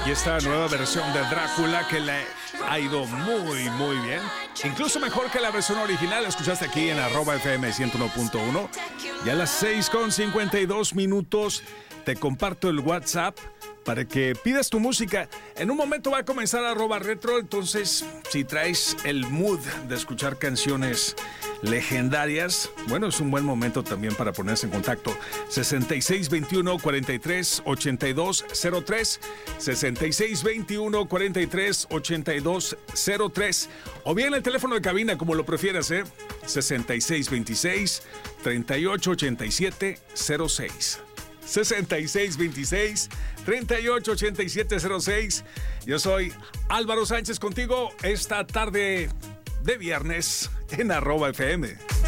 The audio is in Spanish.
Y esta nueva versión de Drácula que le ha ido muy bien. Incluso mejor que la versión original. Escuchaste aquí en @FM 101.1. Y a las 6:52 te comparto el WhatsApp para que pidas tu música. En un momento va a comenzar @retro, entonces si traes el mood de escuchar canciones legendarias, bueno, es un buen momento también para ponerse en contacto. 6621-438203, 6621-438203, o bien el teléfono de cabina, como lo prefieras, 6626-388706. 6626-388706. Yo soy Álvaro Sánchez contigo esta tarde de viernes en @FM.